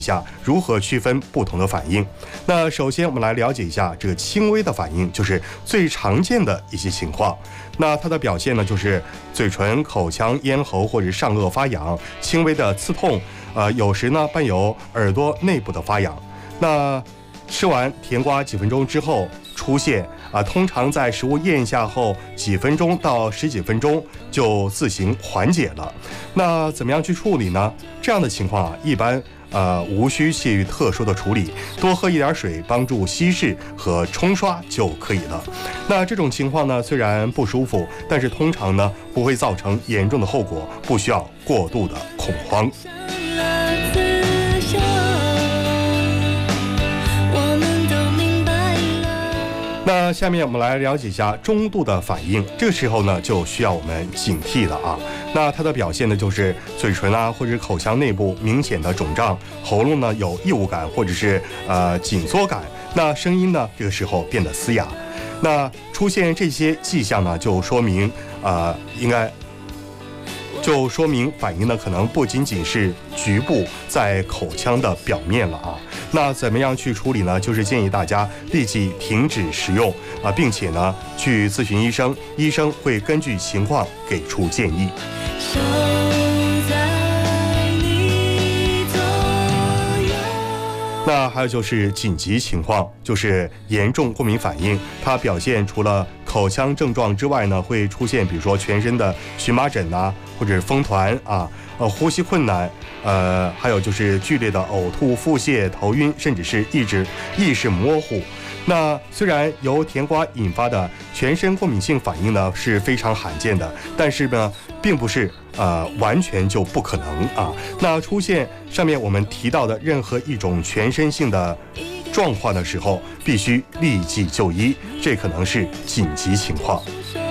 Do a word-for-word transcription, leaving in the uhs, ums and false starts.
一下如何区分不同的反应。那首先我们来了解一下这个轻微的反应，就是最常见的一些情况。那它的表现呢，就是嘴唇、口腔、咽喉或者上颚发痒，轻微的刺痛，呃，有时呢伴有耳朵内部的发痒。那吃完甜瓜几分钟之后出现啊，通常在食物咽下后几分钟到十几分钟就自行缓解了。那怎么样去处理呢？这样的情况啊，一般呃无需介于特殊的处理，多喝一点水，帮助稀释和冲刷就可以了。那这种情况呢，虽然不舒服，但是通常呢不会造成严重的后果，不需要过度的恐慌。那下面我们来了解一下中度的反应，这个时候呢就需要我们警惕了啊。那它的表现呢，就是嘴唇啊或者口腔内部明显的肿胀，喉咙呢有异物感或者是呃紧缩感，那声音呢这个时候变得嘶哑。那出现这些迹象呢，就说明呃应该。就说明反应呢可能不仅仅是局部在口腔的表面了啊。那怎么样去处理呢？就是建议大家立即停止食用啊，并且呢去咨询医生，医生会根据情况给出建议。那还有就是紧急情况，就是严重过敏反应，它表现除了口腔症状之外呢，会出现比如说全身的荨麻疹啊，或者是风团啊，呃，呼吸困难，呃，还有就是剧烈的呕吐、腹泻、头晕，甚至是意识意识模糊。那虽然由甜瓜引发的全身过敏性反应呢是非常罕见的，但是呢，并不是呃完全就不可能啊。那出现上面我们提到的任何一种全身性的状况的时候，必须立即就医，这可能是紧急情况。